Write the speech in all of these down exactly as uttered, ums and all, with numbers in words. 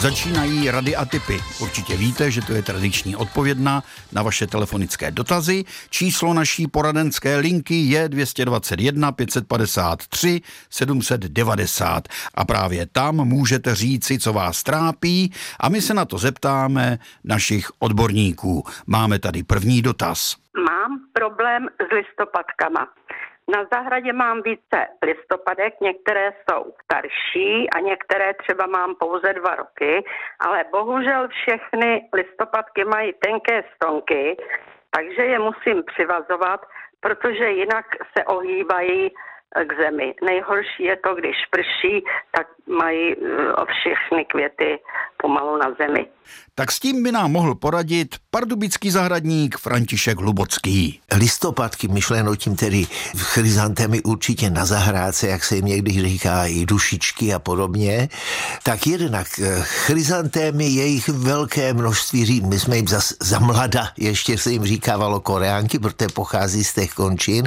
Začínají rady a tipy. Určitě víte, že to je tradiční odpovědna na vaše telefonické dotazy. Číslo naší poradenské linky je dvě stě dvacet jedna pět set padesát tři sedm set devadesát a právě tam můžete říci, co vás trápí a my se na to zeptáme našich odborníků. Máme tady první dotaz. Mám problém s listopadkama. Na zahradě mám více listopadek, některé jsou starší a některé třeba mám pouze dva roky, ale bohužel všechny listopadky mají tenké stonky, takže je musím přivazovat, protože jinak se ohýbají k zemi. Nejhorší je to, když prší, tak mají všechny květy pomalu na zemi. Tak s tím by nám mohl poradit pardubický zahradník František Hlubocký. Listopadky, myšleno tím tedy chryzantemy určitě na zahrádce, jak se jim někdy říká, i dušičky a podobně, tak jednak chryzantémy je jich velké množství říd. My jsme jim za, za mlada, ještě se jim říkávalo koreánky, protože pochází z těch končin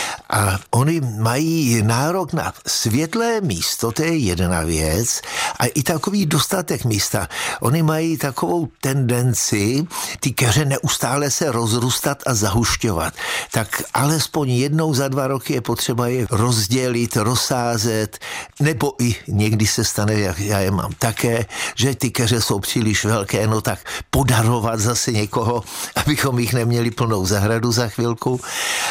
a oni mají nárok na světlé místo, to je jedna věc, a i takový dostatek místa. Oni mají takovou tendenci ty keře neustále se rozrůstat a zahušťovat. Tak alespoň jednou za dva roky je potřeba je rozdělit, rozsázet, nebo i někdy se stane, jak já je mám také, že ty keře jsou příliš velké, no tak podarovat zase někoho, abychom jich neměli plnou zahradu za chvilku.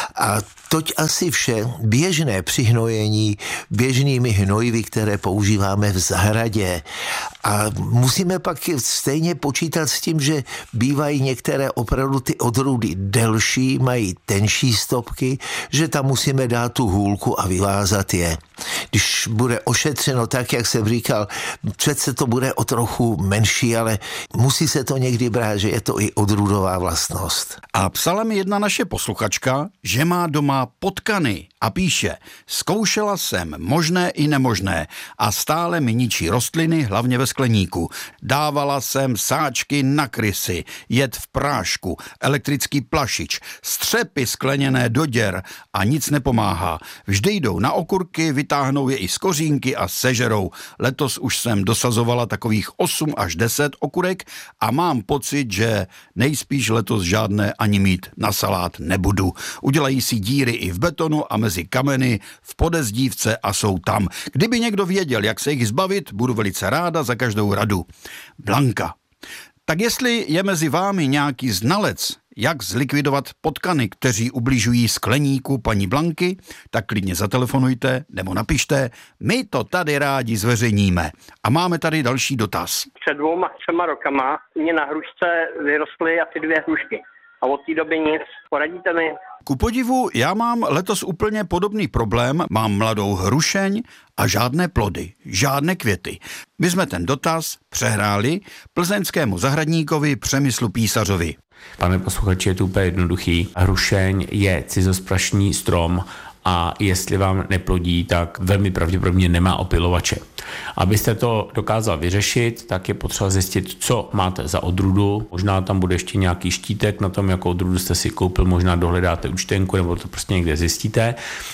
A toť asi vše běžné přihnojení běžnými hnojivy, které používáme v zahradě. A musíme pak stejně počítat s tím, že bývají některé opravdu ty odrůdy delší, mají tenší stopky, že tam musíme dát tu hůlku a vyvázat je. Když bude ošetřeno tak, jak jsem říkal, přece to bude o trochu menší, ale musí se to někdy brát, že je to i odrůdová vlastnost. A psala mi jedna naše posluchačka, že má doma potkany a píše: zkoušela jsem možné i nemožné a stále mi ničí rostliny, hlavně ve skleníku. Dávala jsem sáčky na krysy, jed v prášku, elektrický plašič, střepy skleněné do děr a nic nepomáhá. Vždy jdou na okurky, vytáhnou je i z kořínky a sežerou. Letos už jsem dosazovala takových osm až deset okurek a mám pocit, že nejspíš letos žádné ani mít na salát nebudu. Udělají si díry i v betonu a mezi kameny, v podezdívce a jsou tam. Kdyby někdo věděl, jak se jich zbavit, budu velice ráda za každou radu. Blanka. Tak jestli je mezi vámi nějaký znalec, jak zlikvidovat potkany, kteří ubližují skleníku paní Blanky, tak klidně zatelefonujte nebo napište, my to tady rádi zveřejníme. A máme tady další dotaz. Před dvouma, třema rokama mě na hrušce vyrostly asi dvě hrušky. A od té doby nic. Poradíte mi? Ku podivu, já mám letos úplně podobný problém. Mám mladou hrušeň a žádné plody, žádné květy. My jsme ten dotaz přehráli plzeňskému zahradníkovi Přemyslu Písařovi. Pane posluchači, je to úplně jednoduchý. Hrušeň je cizosprašný strom a jestli vám neplodí, tak velmi pravděpodobně nemá opylovače. Abyste to dokázal vyřešit, tak je potřeba zjistit, co máte za odrůdu. Možná tam bude ještě nějaký štítek na tom, jakou odrůdu jste si koupil, možná dohledáte účtenku nebo to prostě někde zjistíte.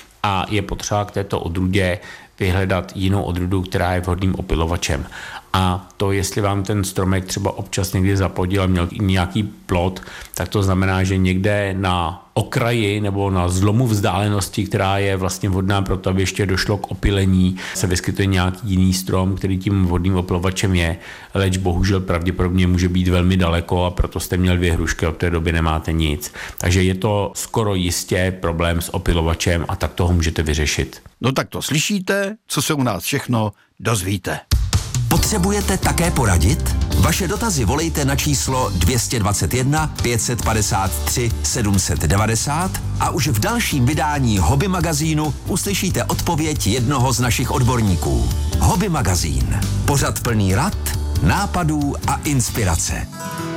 A je potřeba k této odrůdě vyhledat jinou odrůdu, která je vhodným opylovačem. A to, jestli vám ten stromek třeba občas někdy zaplodil a měl nějaký plod, tak to znamená, že někde na okraji nebo na zlomu vzdálenosti, která je vlastně vhodná pro to, aby ještě došlo k opylení, se vyskytuje nějaký jiný strom, který tím vhodným opylovačem je, leč bohužel pravděpodobně může být velmi daleko a proto jste měl dvě hrušky, od té doby nemáte nic. Takže je to skoro jistě problém s opylovačem a tak toho můžete vyřešit. No tak to slyšíte, co se u nás všechno dozvíte. Potřebujete také poradit? Vaše dotazy volejte na číslo dvě stě dvacet jedna pět set padesát tři sedm set devadesát a už v dalším vydání Hobby magazínu uslyšíte odpověď jednoho z našich odborníků. Hobby magazín. Pořad plný rad, nápadů a inspirace.